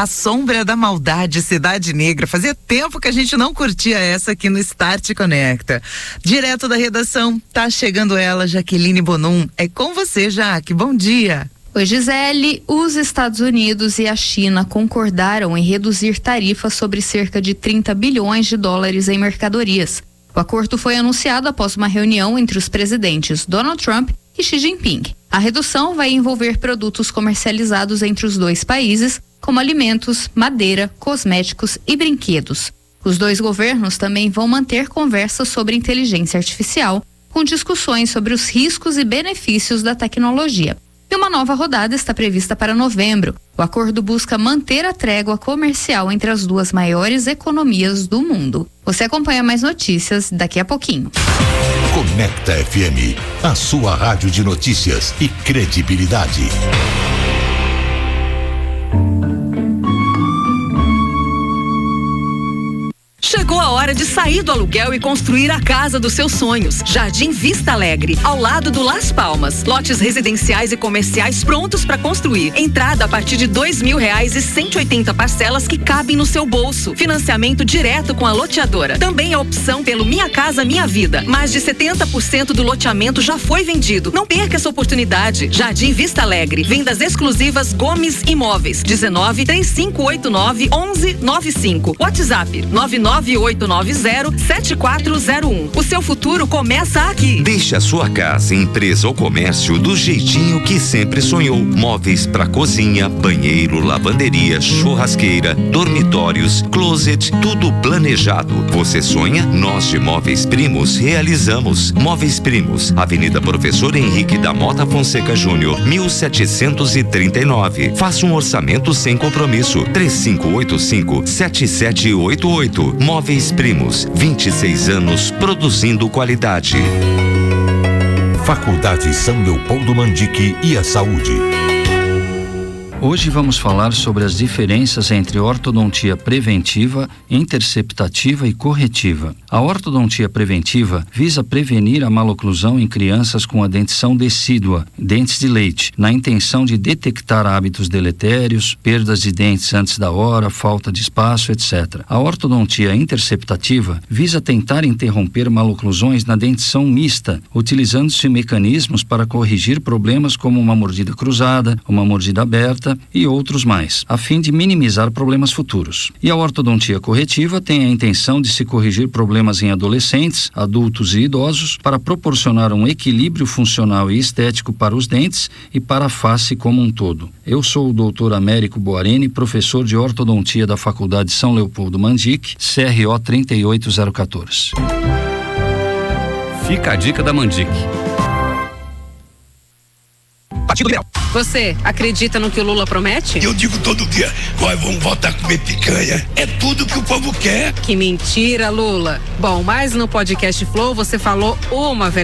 A Sombra da Maldade, Cidade Negra. Fazia tempo que a gente não curtia essa aqui no Start Conecta. Direto da redação, tá chegando ela, Jaqueline Bonum. É com você, Jaque. Bom dia. Oi, Gisele. Os Estados Unidos e a China concordaram em reduzir tarifas sobre cerca de 30 bilhões de dólares em mercadorias. O acordo foi anunciado após uma reunião entre os presidentes Donald Trump e Xi Jinping. A redução vai envolver produtos comercializados entre os dois países, como alimentos, madeira, cosméticos e brinquedos. Os dois governos também vão manter conversas sobre inteligência artificial, com discussões sobre os riscos e benefícios da tecnologia. E uma nova rodada está prevista para novembro. O acordo busca manter a trégua comercial entre as duas maiores economias do mundo. Você acompanha mais notícias daqui a pouquinho. Conecta FM, a sua rádio de notícias e credibilidade. Chegou a hora de sair do aluguel e construir a casa dos seus sonhos. Jardim Vista Alegre, ao lado do Las Palmas. Lotes residenciais e comerciais prontos para construir. Entrada a partir de R$2.000 e 180 parcelas que cabem no seu bolso. Financiamento direto com a loteadora. Também a opção pelo Minha Casa Minha Vida. Mais de 70% do loteamento já foi vendido. Não perca essa oportunidade. Jardim Vista Alegre. Vendas exclusivas Gomes Imóveis. 19-3589-1195. WhatsApp 99890-7401. O seu futuro começa aqui. Deixe a sua casa, empresa ou comércio do jeitinho que sempre sonhou. Móveis para cozinha, banheiro, lavanderia, churrasqueira, dormitórios, closet, tudo planejado. Você sonha? Nós de Móveis Primos realizamos. Móveis Primos, Avenida Professor Henrique da Mota Fonseca Júnior, 1739. Faça um orçamento sem compromisso. 3585-7788. Móveis Primos, 26 anos produzindo qualidade. Faculdade São Leopoldo Mandique e a Saúde. Hoje vamos falar sobre as diferenças entre ortodontia preventiva, interceptativa e corretiva. A ortodontia preventiva visa prevenir a maloclusão em crianças com a dentição decídua, dentes de leite, na intenção de detectar hábitos deletérios, perdas de dentes antes da hora, falta de espaço, etc. A ortodontia interceptativa visa tentar interromper maloclusões na dentição mista, utilizando-se mecanismos para corrigir problemas como uma mordida cruzada, uma mordida aberta e outros mais, a fim de minimizar problemas futuros. E a ortodontia corretiva tem a intenção de se corrigir problemas em adolescentes, adultos e idosos para proporcionar um equilíbrio funcional e estético para os dentes e para a face como um todo. Eu sou o Dr. Américo Boarini, professor de ortodontia da Faculdade São Leopoldo Mandique, CRO 38014. Fica a dica da Mandique. Partido Liberal. Você acredita no que o Lula promete? Eu digo todo dia, nós vamos voltar a comer picanha. É tudo que o povo quer. Que mentira, Lula. Bom, mas no podcast Flow você falou uma verdade.